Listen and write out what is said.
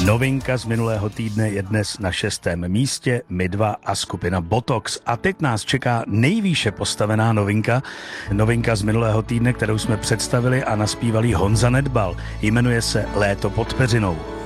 Novinka z minulého týdne je dnes na 6. místě, My dva a skupina Botox. A teď nás čeká nejvýše postavená novinka. Novinka z minulého týdne, kterou jsme představili a naspívali Honza Nedbal. Jmenuje se Léto pod peřinou.